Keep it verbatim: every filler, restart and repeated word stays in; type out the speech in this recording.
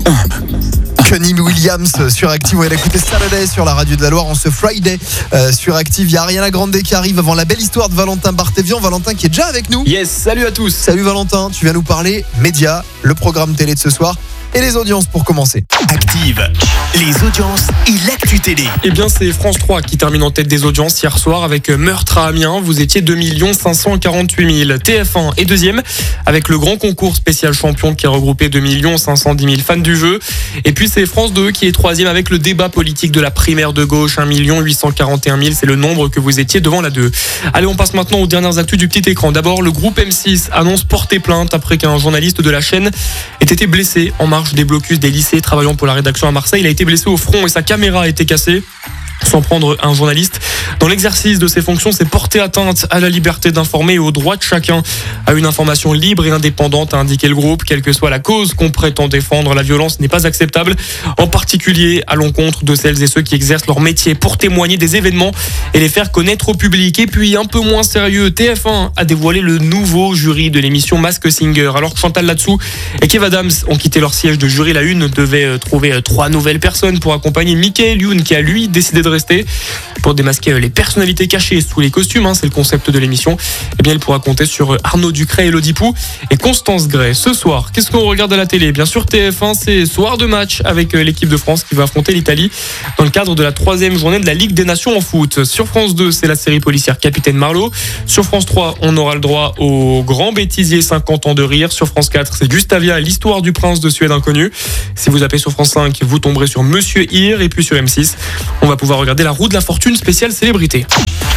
Kenny Williams sur Active. On va écouter Saturday sur la radio de la Loire en ce Friday euh, sur Active. Il y a Ariana Grande qui arrive avant la belle histoire de Valentin Barthévian. Valentin qui est déjà avec nous. Yes, salut à tous. Salut Valentin, tu viens nous parler médias, le programme télé de ce soir et les audiences pour commencer. Active, les audiences et l'actu télé. Eh bien, c'est France trois qui termine en tête des audiences hier soir avec Meurtre à Amiens. Vous étiez deux millions cinq cent quarante-huit mille. T F un est deuxième avec le grand concours spécial champion qui a regroupé deux millions cinq cent dix mille fans du jeu. Et puis, c'est France deux qui est troisième avec le débat politique de la primaire de gauche. un million huit cent quarante et un mille, c'est le nombre que vous étiez devant la deux. Allez, on passe maintenant aux dernières actus du petit écran. D'abord, le groupe M six annonce porter plainte après qu'un journaliste de la chaîne ait été blessé en marge des blocus des lycées travaillant pour la rédaction à Marseille. Il a été blessé au front et sa caméra a été cassée. Sans prendre un journaliste dans l'exercice de ses fonctions, c'est porter atteinte à la liberté d'informer et au droit de chacun à une information libre et indépendante, a indiqué le groupe. Quelle que soit la cause qu'on prétend défendre, la violence n'est pas acceptable, en particulier à l'encontre de celles et ceux qui exercent leur métier pour témoigner des événements et les faire connaître au public. Et puis, un peu moins sérieux, T F un a dévoilé le nouveau jury de l'émission Masked Singer. Alors que Chantal Latsou et Kev Adams ont quitté leur siège de jury, la une devait trouver trois nouvelles personnes pour accompagner Michael Youn, qui a lui décidé de rester pour démasquer les personnalités cachées sous les costumes, hein, c'est le concept de l'émission. Eh bien, il pourra compter sur Arnaud Ducret, Elodie Pou et Constance Gray. Ce soir, qu'est-ce qu'on regarde à la télé? Bien sûr, T F un, c'est soir de match avec l'équipe de France qui va affronter l'Italie dans le cadre de la troisième journée de la Ligue des Nations en foot. Sur France deux, c'est la série policière Capitaine Marlowe. Sur France trois, on aura le droit au Grand Bêtisier cinquante ans de rire. Sur France quatre, c'est Gustavia, l'histoire du prince de Suède inconnu. Si vous appelez sur France cinq, vous tomberez sur Monsieur Hir. Et puis sur M six, on va pouvoir regarder la roue de la fortune spéciale célébrité.